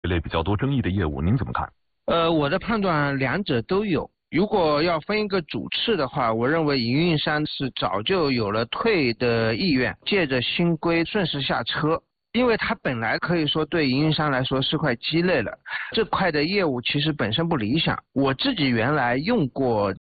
类比较多争议的业务，您怎么看？ 我的判断两者都有。如果要分一个主次的话，我认为营运商是早就有了退的意愿，借着新规顺势下车。因为它本来可以说对营运商来说是块鸡肋了，这块的业务其实本身不理想。我自己原来用过